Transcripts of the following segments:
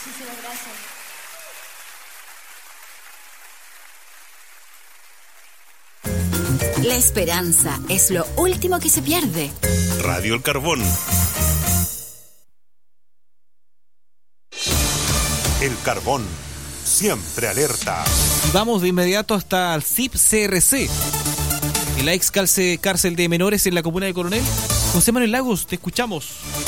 Muchísimas gracias. La esperanza es lo último que se pierde. Radio El Carbón. El Carbón, siempre alerta. Vamos de inmediato hasta el CIP CRC, en la ex cárcel de menores en la comuna de Coronel. José Manuel Lagos, te escuchamos.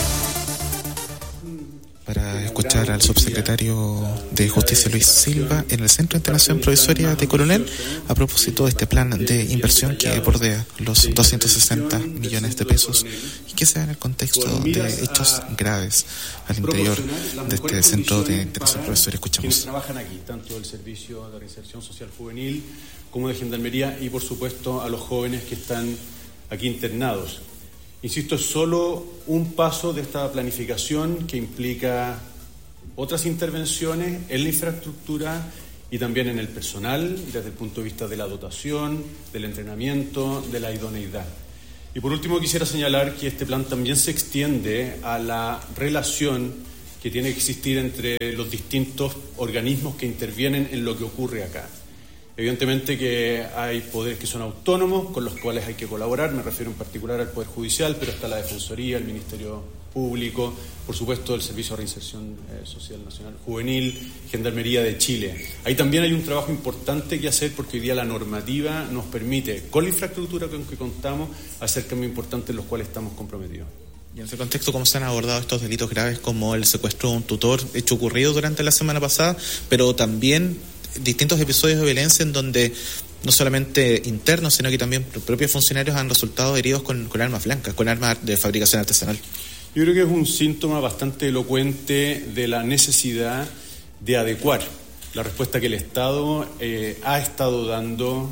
Para escuchar al subsecretario de Justicia Luis Silva en el Centro de Internación Provisoria de Coronel a propósito de este plan de inversión que bordea los 260 millones de pesos y que se da en el contexto de hechos graves al interior de este Centro de Internación Provisoria. Escuchamos. Trabajan aquí, tanto del Servicio de Reinserción Social Juvenil como de Gendarmería y, por supuesto, a los jóvenes que están aquí internados. Insisto, es solo un paso de esta planificación que implica otras intervenciones en la infraestructura y también en el personal, desde el punto de vista de la dotación, del entrenamiento, de la idoneidad. Y por último quisiera señalar que este plan también se extiende a la relación que tiene que existir entre los distintos organismos que intervienen en lo que ocurre acá. Evidentemente que hay poderes que son autónomos, con los cuales hay que colaborar, me refiero en particular al Poder Judicial, pero está la Defensoría, el Ministerio Público, por supuesto el Servicio de Reinserción Social Nacional Juvenil, Gendarmería de Chile. Ahí también hay un trabajo importante que hacer porque hoy día la normativa nos permite, con la infraestructura con que contamos, hacer cambios importantes en los cuales estamos comprometidos. Y en ese contexto, ¿cómo se han abordado estos delitos graves como el secuestro de un tutor, hecho ocurrido durante la semana pasada, pero también distintos episodios de violencia en donde no solamente internos, sino que también propios funcionarios han resultado heridos con armas blancas, con armas de fabricación artesanal? Yo creo que es un síntoma bastante elocuente de la necesidad de adecuar la respuesta que el Estado ha estado dando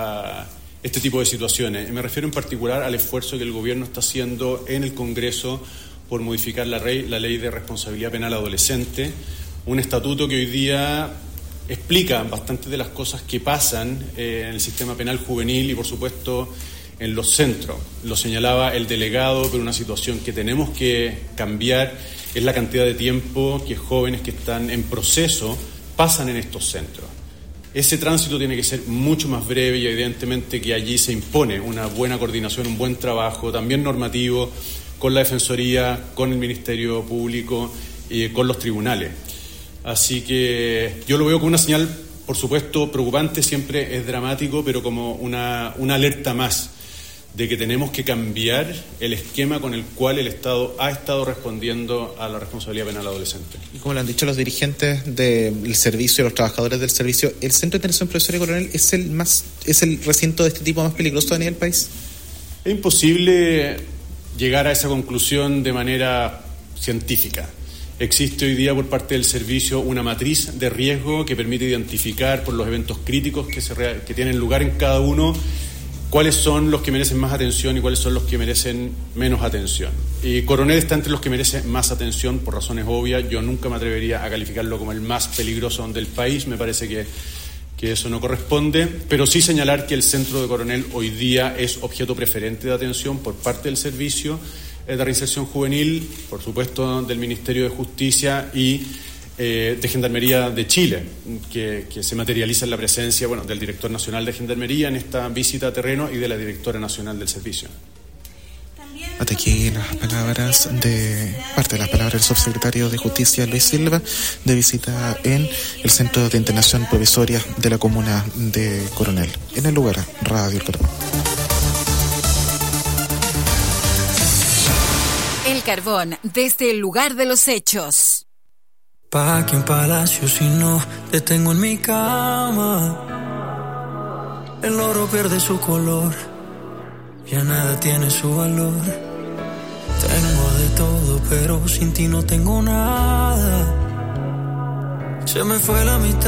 a este tipo de situaciones. Me refiero en particular al esfuerzo que el Gobierno está haciendo en el Congreso por modificar la ley de responsabilidad penal adolescente, un estatuto que hoy día explica bastantes de las cosas que pasan en el sistema penal juvenil y, por supuesto, en los centros. Lo señalaba el delegado, pero una situación que tenemos que cambiar es la cantidad de tiempo que jóvenes que están en proceso pasan en estos centros. Ese tránsito tiene que ser mucho más breve y evidentemente que allí se impone una buena coordinación, un buen trabajo, también normativo, con la Defensoría, con el Ministerio Público y con los tribunales. Así que yo lo veo como una señal, por supuesto, preocupante, siempre es dramático, pero como una alerta más de que tenemos que cambiar el esquema con el cual el Estado ha estado respondiendo a la responsabilidad penal adolescente. Y como lo han dicho los dirigentes del servicio, los trabajadores del servicio, ¿el Centro de Internación Provisoria Coronel es el recinto de este tipo más peligroso a nivel país? Es imposible llegar a esa conclusión de manera científica. Existe hoy día por parte del servicio una matriz de riesgo que permite identificar por los eventos críticos que tienen lugar en cada uno cuáles son los que merecen más atención y cuáles son los que merecen menos atención. Y Coronel está entre los que merecen más atención por razones obvias. Yo nunca me atrevería a calificarlo como el más peligroso del país, me parece que eso no corresponde, pero sí señalar que el centro de Coronel hoy día es objeto preferente de atención por parte del servicio de reinserción juvenil, por supuesto del Ministerio de Justicia y de Gendarmería de Chile, que se materializa en la presencia del director nacional de Gendarmería en esta visita a terreno y de la directora nacional del servicio. Hasta aquí parte de las palabras del subsecretario de Justicia Luis Silva de visita en el Centro de Internación Provisoria de la comuna de Coronel. En el lugar, Radio El Carbón. El Carbón, desde el lugar de los hechos. Pa' que en palacio si no te tengo en mi cama. El oro pierde su color, ya nada tiene su valor. Tengo de todo, pero sin ti no tengo nada. Se me fue la mitad.